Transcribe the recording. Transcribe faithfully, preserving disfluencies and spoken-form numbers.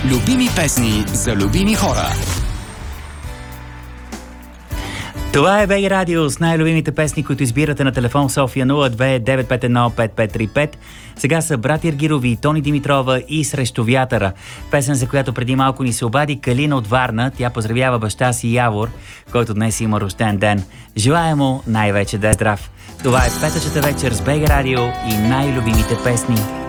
Любими песни за любими хора. Това е БГ Радио с най-любимите песни, които избирате на телефон София нула две девет пет едно пет пет три пет. Сега са Брат Иргирови, Тони Димитрова и Срещу вятъра. Песен, за която преди малко ни се обади Калина от Варна. Тя поздравява баща си Явор, който днес има рожден ден. Желая му най-вече да е здрав. Това е петъчната вечер с БГ Радио и най-любимите песни.